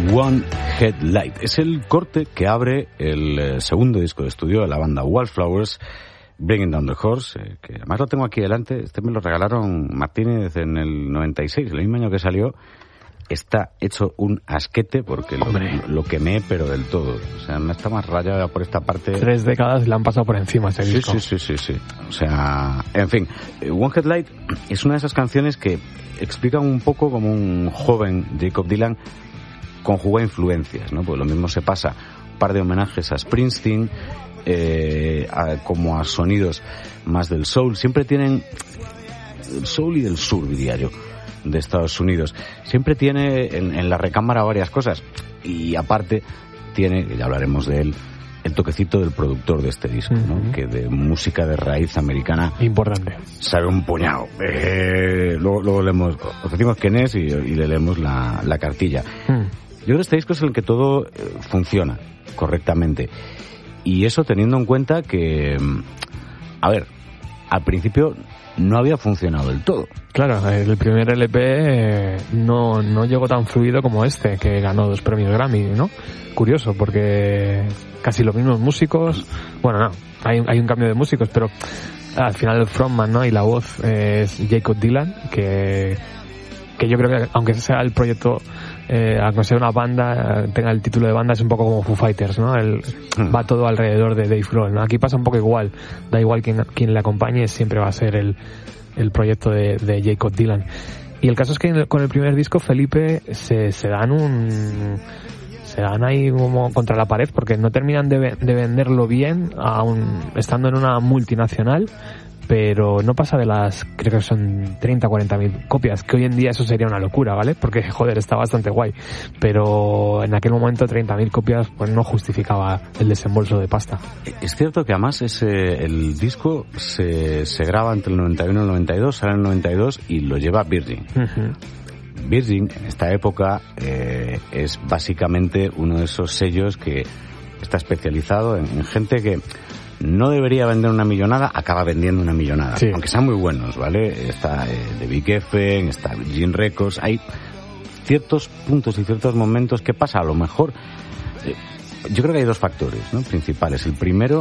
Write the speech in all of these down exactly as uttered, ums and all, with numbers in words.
One Headlight. Es el corte que abre el eh, segundo disco de estudio de la banda Wildflowers, Bringing Down the Horse, eh, que además lo tengo aquí delante. Este me lo regalaron Martínez en el noventa y seis, el mismo año que salió. Está hecho un asquete porque lo, lo quemé, pero del todo. O sea, no está más rayada por esta parte. Tres décadas le han pasado por encima ese sí, disco. Sí, sí, sí, sí. O sea, en fin, One Headlight es una de esas canciones que explican un poco como un joven Jakob Dylan conjuga influencias, ¿no? Pues lo mismo se pasa un par de homenajes a Springsteen, eh, a, como a sonidos más del soul. Siempre tienen el soul y del sur, diría yo, de Estados Unidos. Siempre tiene en, en la recámara varias cosas y aparte tiene, ya hablaremos de él, el toquecito del productor de este disco, ¿no? Uh-huh. Que de música de raíz americana importante sabe un puñado. Eh, luego, luego leemos, os decimos quién es y, y le leemos la, la cartilla. Uh-huh. Yo creo que este disco es el que todo eh, funciona correctamente y eso teniendo en cuenta que, a ver, al principio no había funcionado del todo. Claro, el primer L P eh, no, no llegó tan fluido como este, que ganó dos premios Grammy, ¿no? Curioso, porque casi los mismos músicos, bueno, no, hay, hay un cambio de músicos, pero al final el frontman, ¿no? Y la voz eh, es Jakob Dylan, que, que yo creo que aunque sea el proyecto, eh, aunque sea una banda, tenga el título de banda, es un poco como Foo Fighters, ¿no? El, hmm. Va todo alrededor de Dave Grohl, ¿no? Aquí pasa un poco igual, da igual quien, quien le acompañe, siempre va a ser el, el proyecto de, de Jakob Dylan. Y el caso es que con el primer disco Felipe se, se dan un... se dan ahí como contra la pared porque no terminan de, de venderlo bien, aún estando en una multinacional, pero no pasa de las, creo que son treinta, cuarenta mil copias, que hoy en día eso sería una locura, ¿vale? Porque, joder, está bastante guay, pero en aquel momento treinta mil copias pues no justificaba el desembolso de pasta. Es cierto que además ese, el disco se, se graba entre el noventa y uno y el noventa y dos, sale en el noventa y dos y lo lleva Virgin. Uh-huh. Virgin, en esta época, eh, es básicamente uno de esos sellos que está especializado en, en gente que no debería vender una millonada, acaba vendiendo una millonada. Sí. Aunque sean muy buenos, ¿vale? Está eh, The Big Geffen, está Virgin Records, hay ciertos puntos y ciertos momentos que pasa, a lo mejor, eh, yo creo que hay dos factores, ¿no? Principales. El primero,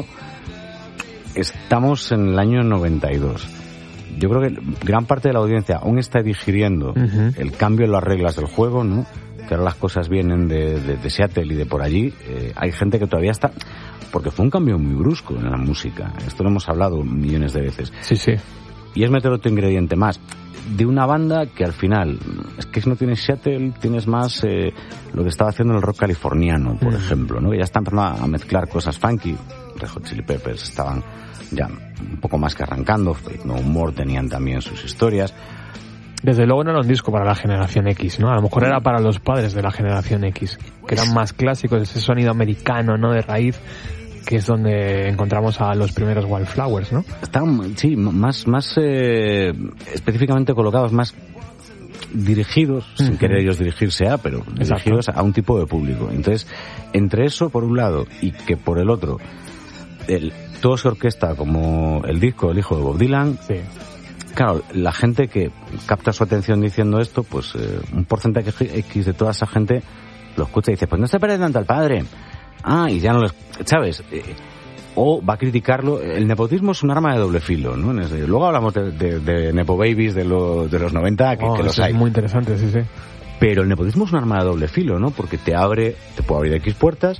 estamos en el año noventa y dos. Yo creo que gran parte de la audiencia aún está digiriendo uh-huh. el cambio en las reglas del juego, ¿no? Que ahora las cosas vienen de, de, de Seattle y de por allí. Eh, hay gente que todavía está... Porque fue un cambio muy brusco en la música. Esto lo hemos hablado millones de veces. Sí, sí. Y es meter otro ingrediente más. De una banda que al final... Es que si no tienes Seattle, tienes más eh, lo que estaba haciendo el rock californiano, por uh-huh. ejemplo, ¿no? Que ya está empezando a mezclar cosas funky. Red Hot Chili Peppers estaban ya un poco más que arrancando. Faith No More tenían también sus historias. Desde luego no era un disco para la generación X, ¿no? A lo mejor era para los padres de la generación X, que eran más clásicos, ese sonido americano, ¿no? De raíz, que es donde encontramos a los primeros Wildflowers, ¿no? Estaban, sí, más, más eh, específicamente colocados, más dirigidos, uh-huh. sin querer ellos dirigirse a, pero Exacto. dirigidos a un tipo de público. Entonces, entre eso por un lado y que por el otro, el, todo se orquesta como el disco El hijo de Bob Dylan. Sí. Claro, la gente que capta su atención diciendo esto, pues eh, un porcentaje X de toda esa gente lo escucha y dice, pues no se parece tanto al padre. Ah, y ya no lo... ¿Sabes? Eh, o va a criticarlo. El nepotismo es un arma de doble filo, ¿no? Luego hablamos de, de, de nepo babies de, lo, de los noventa, que, oh, que los hay. Es muy interesante, sí, sí. Pero el nepotismo es un arma de doble filo, ¿no? Porque te abre, te puede abrir X puertas,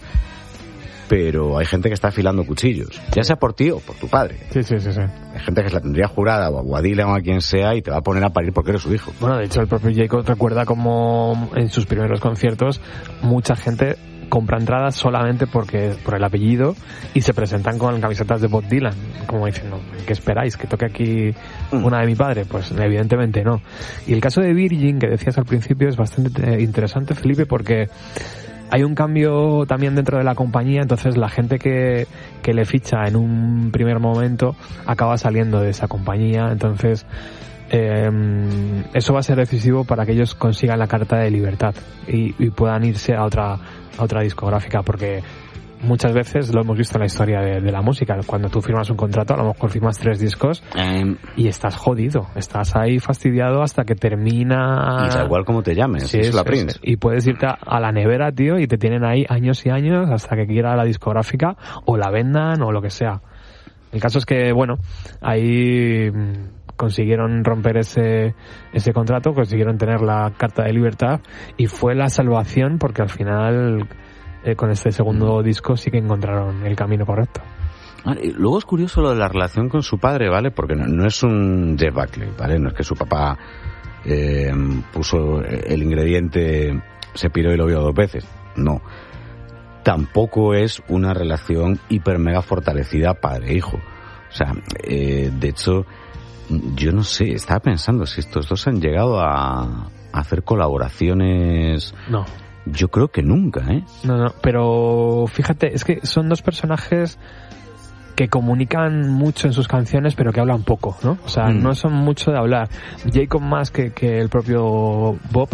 pero hay gente que está afilando cuchillos, ya sea por ti o por tu padre. Sí, sí, sí, sí. Hay gente que se la tendría jurada, o a Dylan o a quien sea, y te va a poner a parir porque eres su hijo. Bueno, de hecho, el propio Jakob recuerda como en sus primeros conciertos mucha gente compra entradas solamente porque por el apellido y se presentan con camisetas de Bob Dylan, como diciendo, ¿qué esperáis? ¿Que toque aquí una de mi padre? Pues evidentemente no. Y el caso de Virgin, que decías al principio, es bastante interesante, Felipe, porque hay un cambio también dentro de la compañía, entonces la gente que, que le ficha en un primer momento acaba saliendo de esa compañía, entonces eh, eso va a ser decisivo para que ellos consigan la carta de libertad y, y puedan irse a otra a otra discográfica, porque muchas veces lo hemos visto en la historia de, de la música. Cuando tú firmas un contrato, a lo mejor firmas tres discos um, y estás jodido. Estás ahí fastidiado hasta que termina... Y da igual cómo te llames, sí, es, es la Prince. Y puedes irte a la nevera, tío, y te tienen ahí años y años hasta que quiera la discográfica o la vendan o lo que sea. El caso es que, bueno, ahí consiguieron romper ese ese contrato, consiguieron tener la carta de libertad y fue la salvación porque al final eh, con este segundo disco sí que encontraron el camino correcto. Vale, luego es curioso lo de la relación con su padre, ¿vale? Porque no, no es un Jeff Buckley, ¿vale? No es que su papá eh, puso el ingrediente, se piró y lo vio dos veces. No. Tampoco es una relación hiper mega fortalecida padre-hijo. O sea, eh, de hecho, yo no sé, estaba pensando si estos dos han llegado a, a hacer colaboraciones. No. Yo creo que nunca, ¿eh? No, no, pero fíjate, es que son dos personajes que comunican mucho en sus canciones, pero que hablan poco, ¿no? O sea, mm. no son mucho de hablar. Jacob más que, que el propio Bob,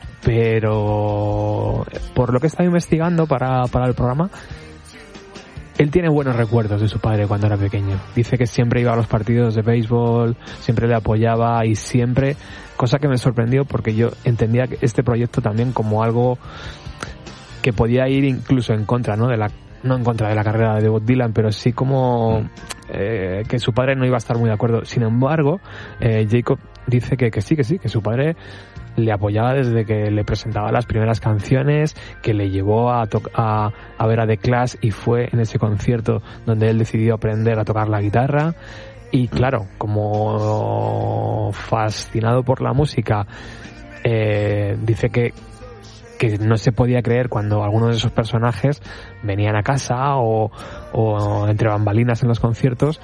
pero por lo que he estado investigando para, para el programa, él tiene buenos recuerdos de su padre cuando era pequeño. Dice que siempre iba a los partidos de béisbol, siempre le apoyaba y siempre, cosa que me sorprendió porque yo entendía este proyecto también como algo que podía ir incluso en contra, ¿no? De la, no en contra de la carrera de Bob Dylan, pero sí como eh, que su padre no iba a estar muy de acuerdo. Sin embargo, eh, Jacob dice que, que sí, que sí, que su padre le apoyaba desde que le presentaba las primeras canciones, que le llevó a, to- a, a ver a The Clash y fue en ese concierto donde él decidió aprender a tocar la guitarra. Y claro, como fascinado por la música, eh, dice que que no se podía creer cuando algunos de esos personajes venían a casa o, o entre bambalinas en los conciertos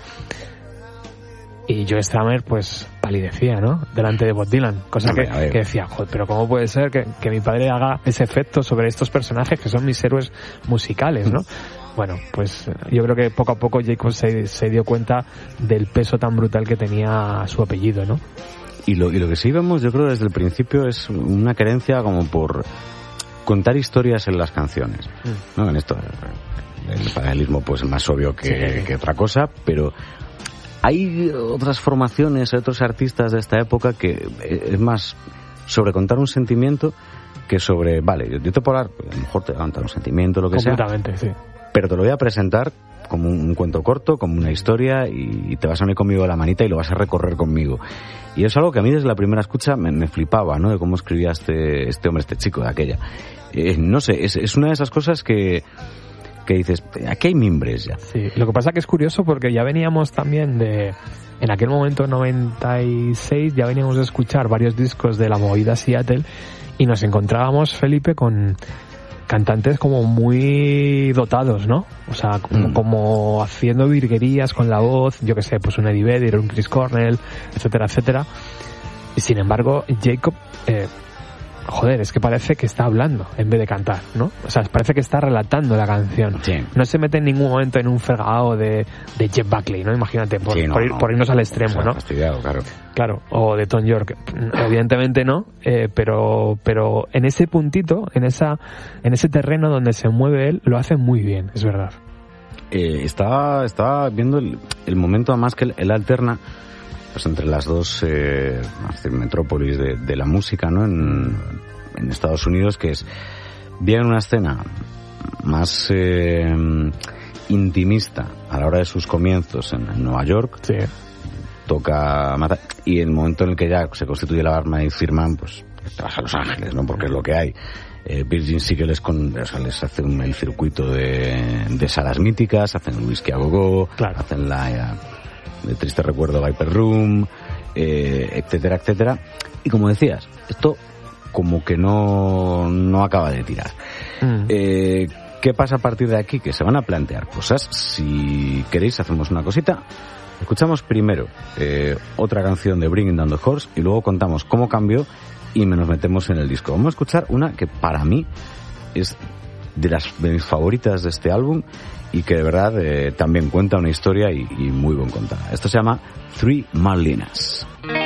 y Joe Strummer pues palidecía, ¿no? Delante de Bob Dylan, cosa que, que decía, joder, pero ¿cómo puede ser que, que mi padre haga ese efecto sobre estos personajes que son mis héroes musicales, ¿no? Bueno, pues yo creo que poco a poco Jacob se, se dio cuenta del peso tan brutal que tenía su apellido, ¿no? Y lo, y lo que sí vemos, yo creo, desde el principio es una querencia como por contar historias en las canciones, mm. ¿no? En esto el paralelismo pues es más obvio que, sí. que otra cosa, pero hay otras formaciones, otros artistas de esta época que es más sobre contar un sentimiento que sobre, vale, yo te puedo hablar, a lo mejor te va a contar un sentimiento, lo que sea, sí. pero te lo voy a presentar como un, un cuento corto, como una historia, y, y te vas a unir conmigo de la manita y lo vas a recorrer conmigo. Y es algo que a mí desde la primera escucha me, me flipaba, ¿no? De cómo escribía este, este hombre, este chico de aquella. Eh, no sé, es, es una de esas cosas que, que dices, aquí hay mimbres ya. Sí, lo que pasa que es curioso porque ya veníamos también de, en aquel momento noventa y seis, ya veníamos de escuchar varios discos de la movida Seattle y nos encontrábamos, Felipe, con cantantes como muy dotados, ¿no? O sea, como, mm. como haciendo virguerías con la voz, yo que sé, pues un Eddie Vedder, un Chris Cornell, etcétera, etcétera. Y sin embargo, Jacob, eh, joder, es que parece que está hablando en vez de cantar, ¿no? O sea, parece que está relatando la canción. Sí. No se mete en ningún momento en un fregado de, de Jeff Buckley, ¿no? Imagínate, por, sí, no, por, ir, no, por irnos al extremo, o sea, ¿no? Fastidiado, claro. Claro, o de Tom York. Evidentemente no, eh, pero pero en ese puntito, en esa en ese terreno donde se mueve él, lo hace muy bien, es verdad. Eh, estaba, estaba viendo el, el momento además que él, él alterna pues entre las dos eh, metrópolis de, de la música, ¿no? En, en Estados Unidos, que es bien una escena más eh, intimista a la hora de sus comienzos en, en Nueva York. Sí. Toca matar, y el momento en el que ya se constituye la Batman y firman, pues te vas a Los Ángeles, ¿no? Porque es lo que hay. Eh, Virgin sí que les, con, o sea, les hacen el circuito de, de salas míticas, hacen el Whisky a Go-Go, claro. hacen la ya, de triste recuerdo Viper Room, eh, etcétera, etcétera. Y como decías, esto como que no, no acaba de tirar. Mm. Eh, ¿Qué pasa a partir de aquí? Que se van a plantear cosas. Si queréis, hacemos una cosita. Escuchamos primero eh, otra canción de Bringing Down the Horse y luego contamos cómo cambió y nos metemos en el disco. Vamos a escuchar una que para mí es de las de mis favoritas de este álbum y que de verdad eh, también cuenta una historia y, y muy bien contada. Esto se llama Three Marlinas.